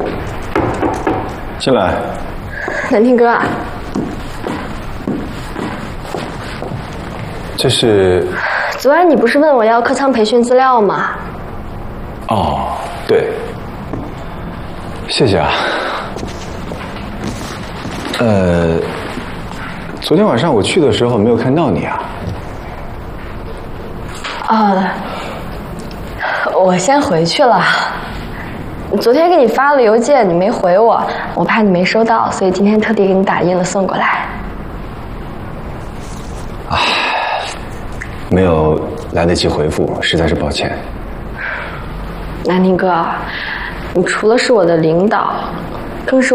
进来。 南天哥， 这是…… 昨晚你不是问我要客舱培训资料吗？ 哦，对，谢谢啊。昨天晚上我去的时候没有看到你啊。 我先回去了。昨天给你发了邮件，你没回我，我怕你没收到，所以今天特地给你打印了送过来。 没有来得及回复，实在是抱歉。 南宁哥，你除了是我的领导，更是